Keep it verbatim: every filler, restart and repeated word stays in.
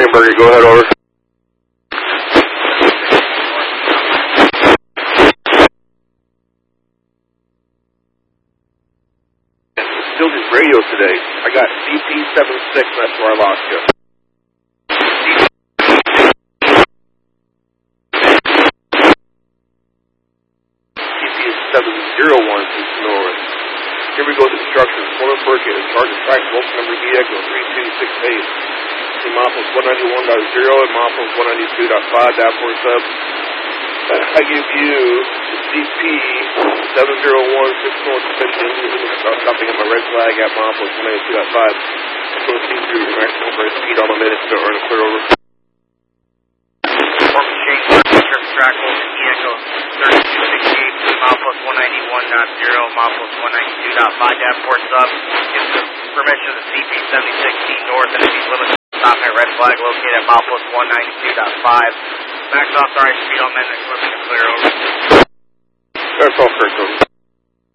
Hamburger, go ahead, over. Still just radio today. I got C P seventy-six, that's where I lost you. C P seven zero one is north. Here we go to instructions. Former Burkett in charge of track local number E Echo three two six eight. In Miles one ninety-one point zero and Miles one ninety-two point five, that for sub. I give you the C P seven zero one six north position. I'm stopping at my red flag at Miles one ninety-two point five. I'm going to see through your maximum rate speed on a minute to earn a clear over. Former Shane Burkett, track local E Echo thirty-two sixty-eight. Miles one ninety-one point zero, Miles one ninety-two point five, that for sub. Gives the permission of the C P seventy-six E north and if he's limited. Stop at red flag located at Miles one ninety-two point five. Max authorized speed on minute, looking to clear over. That's all, Kirk.